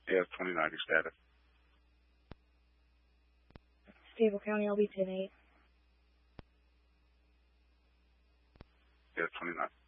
Yeah, it's 2090 status. Stable County, LB 10-8. Yeah, 29.